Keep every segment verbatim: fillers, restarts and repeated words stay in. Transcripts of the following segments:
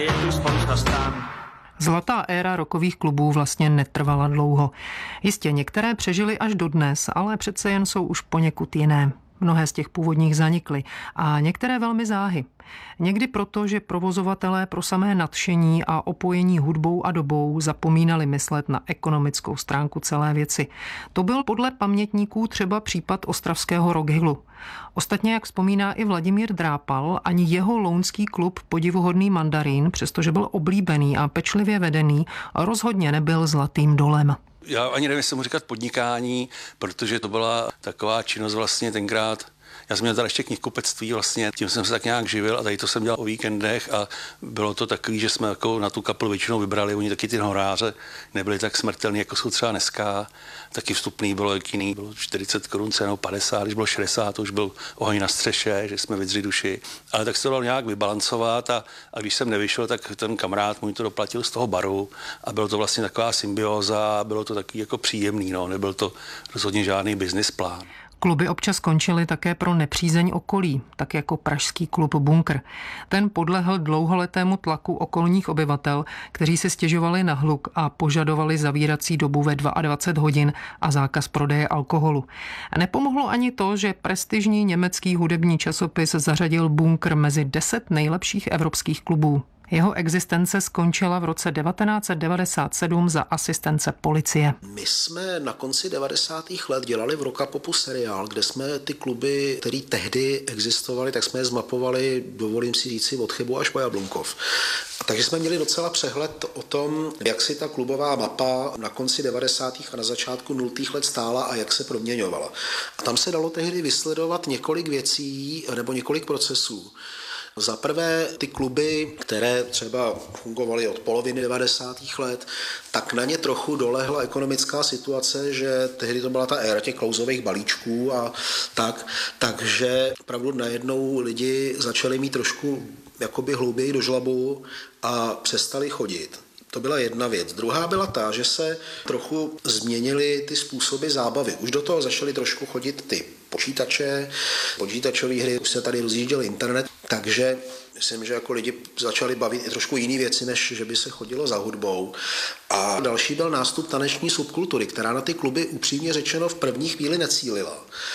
Je tu spousta stran. Zlatá éra rockových klubů vlastně netrvala dlouho. Jistě některé přežily až dodnes, ale přece jen jsou už poněkud jiné. Mnohé z těch původních zanikly a některé velmi záhy. Někdy proto, že provozovatelé pro samé nadšení a opojení hudbou a dobou zapomínali myslet na ekonomickou stránku celé věci. To byl podle pamětníků třeba případ ostravského Rockhillu. Ostatně, jak vzpomíná i Vladimír Drápal, ani jeho lounský klub Podivuhodný mandarín, přestože byl oblíbený a pečlivě vedený, rozhodně nebyl zlatým dolem. Já ani nevím, jestli mu říkat podnikání, protože to byla taková činnost vlastně tenkrát. Já jsem měl tady ještě knihkupectví vlastně, tím jsem se tak nějak živil a tady to jsem dělal o víkendech a bylo to takový, že jsme jako na tu kapelu většinou vybrali, oni taky ty horáře nebyli tak smrtelní, jako jsou třeba dneska. Taky vstupný bylo jiný, bylo čtyřicet korun cenou, padesát, když bylo šedesát, to už byl oheň na střeše, že jsme vydřeli duši. Ale tak se to dalo nějak vybalancovat a, a když jsem nevyšel, tak ten kamarád můj to doplatil z toho baru a bylo to vlastně taková symbioza, bylo to taky jako příjemný, no, nebyl to rozhodně žádný business plán. Kluby občas končily také pro nepřízeň okolí, tak jako pražský klub Bunkr. Ten podlehl dlouholetému tlaku okolních obyvatel, kteří si stěžovali na hluk a požadovali zavírací dobu ve dvacet dva hodin a zákaz prodeje alkoholu. Nepomohlo ani to, že prestižní německý hudební časopis zařadil Bunkr mezi deset nejlepších evropských klubů. Jeho existence skončila v roce devatenáct set devadesát sedm za asistence policie. My jsme na konci devadesátých let dělali v Rockapopu seriál, kde jsme ty kluby, které tehdy existovaly, tak jsme je zmapovali, dovolím si říci, od Chebu až po Jablunkov. Takže jsme měli docela přehled o tom, jak si ta klubová mapa na konci devadesátých a na začátku nultých let stála a jak se proměňovala. A tam se dalo tehdy vysledovat několik věcí nebo několik procesů. Za prvé ty kluby, které třeba fungovaly od poloviny devadesátých let, tak na ně trochu dolehla ekonomická situace, že tehdy to byla ta éra těch klouzových balíčků a tak, takže opravdu najednou lidi začali mít trošku jakoby hlouběji do žlabu a přestali chodit. To byla jedna věc. Druhá byla ta, že se trochu změnily ty způsoby zábavy. Už do toho začaly trošku chodit ty počítače, počítačové hry, už se tady rozjížděl internet, takže myslím, že jako lidi začali bavit i trošku jiné věci, než že by se chodilo za hudbou. A další byl nástup taneční subkultury, která na ty kluby upřímně řečeno v první chvíli necílila.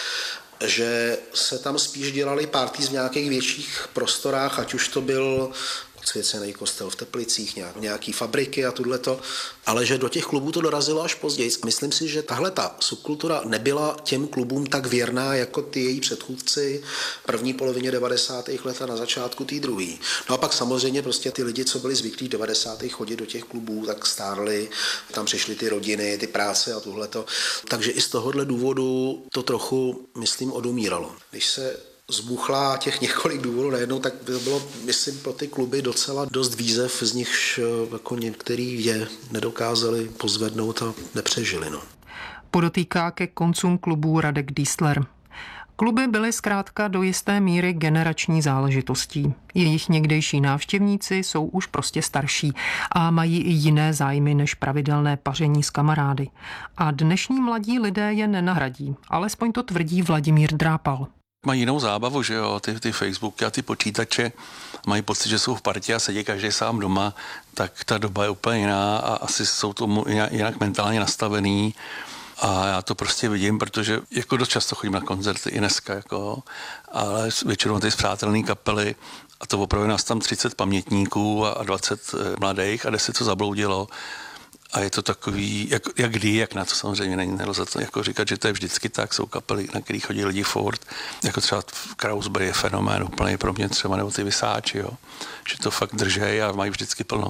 Že se tam spíš dělali party v nějakých větších prostorách, ať už to byl odsvěcený kostel v Teplicích, nějak, nějaký fabriky a tohleto, ale že do těch klubů to dorazilo až později. Myslím si, že tahle ta subkultura nebyla těm klubům tak věrná jako ty její předchůdci v první polovině devadesátých let a na začátku té druhé. No a pak samozřejmě prostě ty lidi, co byli zvyklí v devadesátých chodit do těch klubů, tak stárli, tam přišly ty rodiny, ty práce a tohleto. Takže i z tohohle důvodu to trochu, myslím, odumíralo. Když se zbuchla těch několik důvodů najednou, tak by to bylo, myslím, pro ty kluby docela dost výzev, z nichž jako některý je nedokázali pozvednout a nepřežili. No. Podotýká ke koncům klubů Radek Diesler. Kluby byly zkrátka do jisté míry generační záležitostí. Jejich někdejší návštěvníci jsou už prostě starší a mají i jiné zájmy než pravidelné paření s kamarády. A dnešní mladí lidé je nenahradí, alespoň to tvrdí Vladimír Drápal. Mají jinou zábavu, že jo, ty, ty Facebooky a ty počítače mají pocit, že jsou v partě a sedí každý sám doma, tak ta doba je úplně jiná a asi jsou tomu jinak mentálně nastavený a já to prostě vidím, protože jako dost často chodím na koncerty i dneska, jako, ale většinou ty spřátelné kapely a to opravdu nás tam třicet pamětníků a dvacet mladých a deset co zabloudilo. A je to takový, jak, jak kdy, jak na to samozřejmě není, nelze to jako říkat, že to je vždycky tak, jsou kapely, na který chodí lidi furt, jako třeba Krausberry je fenomén úplně pro mě třeba, nebo ty Vysáči, jo, že to fakt držej a mají vždycky plno.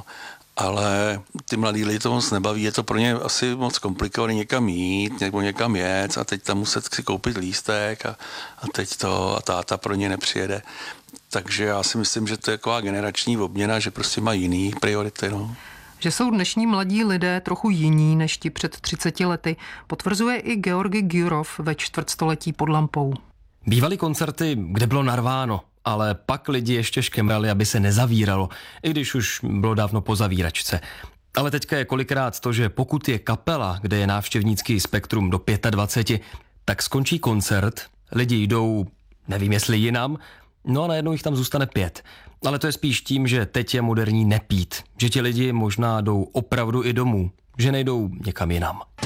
Ale ty mladí lidi to moc nebaví, je to pro ně asi moc komplikovaný někam jít, nebo někam jet a teď tam muset si koupit lístek a, a teď to a táta pro ně nepřijede. Takže já si myslím, že to je taková generační obměna, že prostě má jiný priority, no. Že jsou dnešní mladí lidé trochu jiní než ti před třiceti lety, potvrzuje i Georgi Gyurov ve čtvrtstoletí pod lampou. Bývaly koncerty, kde bylo narváno, ale pak lidi ještě škemrali, aby se nezavíralo, i když už bylo dávno po zavíračce. Ale teďka je kolikrát to, že pokud je kapela, kde je návštěvnický spektrum do dvacet pět, tak skončí koncert, lidi jdou, nevím jestli jinam, No a najednou jich tam zůstane pět. Ale to je spíš tím, že teď je moderní nepít. Že ti lidi možná jdou opravdu i domů. Že nejdou někam jinam.